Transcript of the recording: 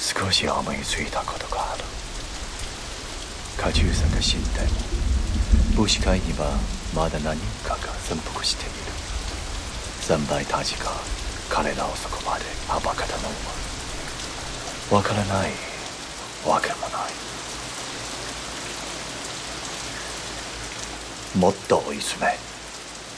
少し思いついたことがある。カチューサが死んでも武士会にはまだ何人かが潜伏している。先輩たちが彼らをそこまで暴かたのはわからないわけもない。もっと追い詰め